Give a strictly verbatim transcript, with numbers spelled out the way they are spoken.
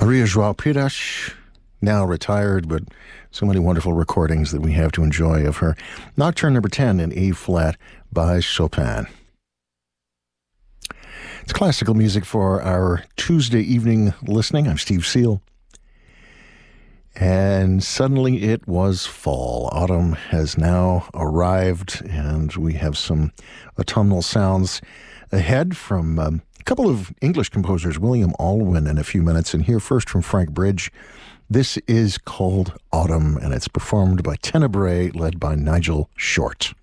Maria João Pires, now retired, but so many wonderful recordings that we have to enjoy of her. Nocturne number ten in E-flat by Chopin. It's classical music for our Tuesday evening listening. I'm Steve Seal. And suddenly it was fall. Autumn has now arrived, and we have some autumnal sounds ahead from um, a couple of English composers, William Alwyn in a few minutes, and here first from Frank Bridge. This is called Autumn, and it's performed by Tenebrae, led by Nigel Short.